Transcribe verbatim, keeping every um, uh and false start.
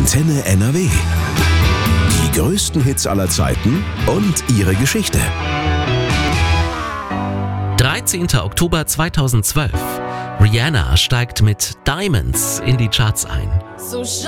Antenne N R W. Die größten Hits aller Zeiten und ihre Geschichte. dreizehnter Oktober zweitausendzwölf. Rihanna steigt mit Diamonds in die Charts ein. So